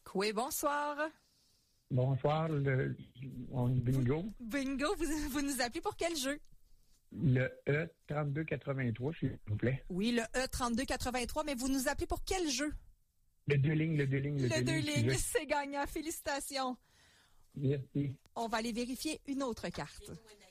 Oui, bonsoir. Bonsoir, on bingo. Bingo, vous nous appelez pour quel jeu? Le E3283, s'il vous plaît. Oui, le E3283, mais vous nous appelez pour quel jeu? Le deux lignes. Le deux lignes, c'est gagnant. Félicitations. Merci. On va aller vérifier une autre carte.